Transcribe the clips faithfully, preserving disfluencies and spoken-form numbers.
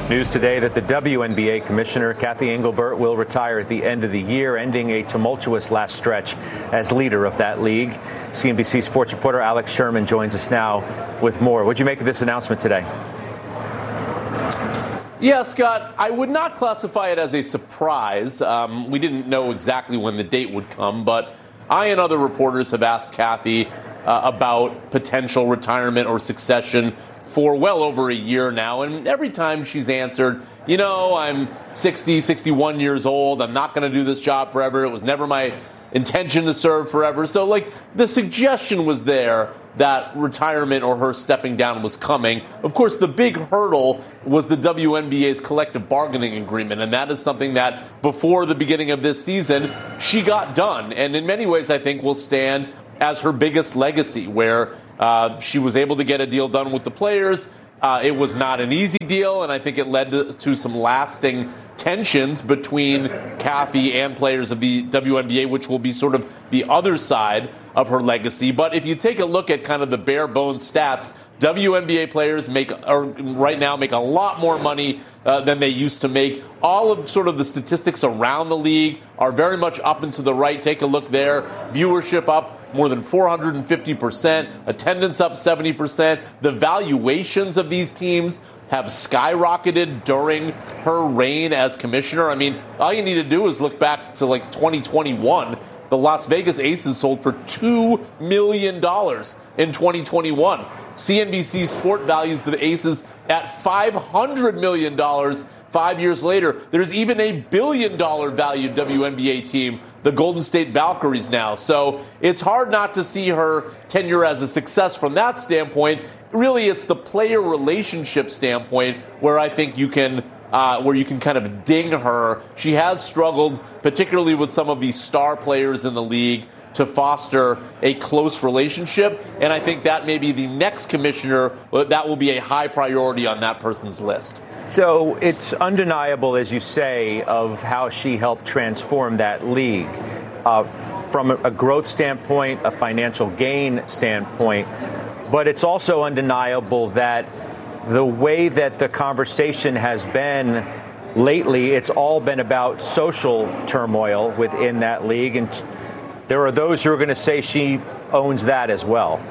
News today that the W N B A commissioner, Cathy Engelbert, will retire at the end of the year, ending a tumultuous last stretch as leader of that league. C N B C sports reporter Alex Sherman joins us now with more. What'd you make of this announcement today? Yeah, Scott, I would not classify it as a surprise. Um, we didn't know exactly when the date would come, but I and other reporters have asked Cathy uh, about potential retirement or succession for well over a year now. And every time she's answered, you know, I'm sixty, sixty-one years old. I'm not going to do this job forever. It was never my intention to serve forever. So, like, the suggestion was there that retirement or her stepping down was coming. Of course, the big hurdle was the W N B A's collective bargaining agreement, and that is something that before the beginning of this season, she got done. And in many ways, I think will stand as her biggest legacy, where uh, she was able to get a deal done with the players. Uh, it was not an easy deal, and I think it led to, to some lasting tensions between Cathy and players of the W N B A, which will be sort of the other side of her legacy. But if you take a look at kind of the bare bones stats, W N B A players make or right now make a lot more money uh, than they used to make. All of sort of the statistics around the league are very much up and to the right. Take a look there. Viewership up more than four hundred fifty percent, attendance up seventy percent. The valuations of these teams have skyrocketed during her reign as commissioner. I mean, all you need to do is look back to like twenty twenty-one. The Las Vegas Aces sold for two million dollars in twenty twenty-one. C N B C Sport values the Aces at five hundred million dollars five years later. There's even a billion-dollar valued W N B A team, the Golden State Valkyries now. So it's hard not to see her tenure as a success from that standpoint. Really, it's the player relationship standpoint where I think you can uh, where you can kind of ding her. She has struggled, particularly with some of these star players in the league, to foster a close relationship. And I think that may be the next commissioner, that will be a high priority on that person's list. So it's undeniable, as you say, of how she helped transform that league uh, from a growth standpoint, a financial gain standpoint. But it's also undeniable that the way that the conversation has been lately, it's all been about social turmoil within that league. And there are those who are going to say she owns that as well.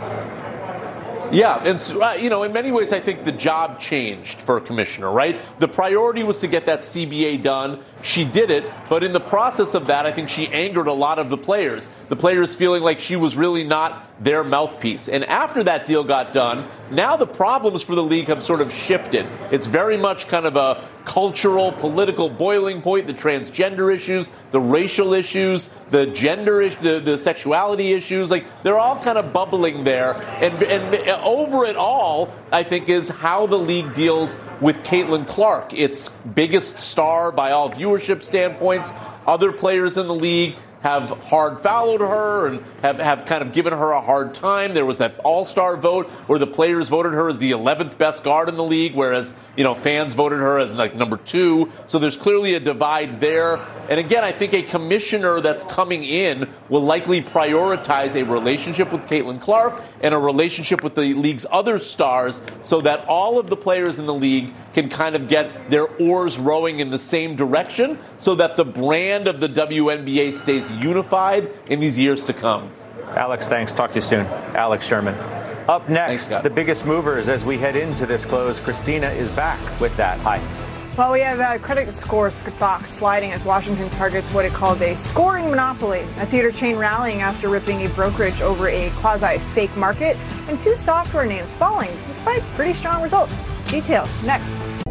Yeah, and so, uh, you know, in many ways, I think the job changed for a commissioner, right? The priority was to get that C B A done. She did it, but in the process of that, I think she angered a lot of the players. The players feeling like she was really not their mouthpiece. And after that deal got done, now the problems for the league have sort of shifted. It's very much kind of a cultural, political boiling point, the transgender issues, the racial issues, the gender issues, the, the sexuality issues, like they're all kind of bubbling there. And, and over it all, I think, is how the league deals with Caitlin Clark, its biggest star by all viewership standpoints. Other players in the league have hard followed her and have, have kind of given her a hard time. There was that all-star vote where the players voted her as the eleventh best guard in the league, whereas, you know, fans voted her as like number two. So there's clearly a divide there. And again, I think a commissioner that's coming in will likely prioritize a relationship with Caitlin Clark and a relationship with the league's other stars so that all of the players in the league can kind of get their oars rowing in the same direction so that the brand of the W N B A stays unified in these years to come. Alex, thanks. Talk to you soon. Alex Sherman. Up next, Thanks, the biggest movers as we head into this close. Christina is back with that. Hi. Well, we have uh, credit score stocks sliding as Washington targets what it calls a scoring monopoly. A theater chain rallying after ripping a brokerage over a quasi-fake market, and two software names falling despite pretty strong results. Details next.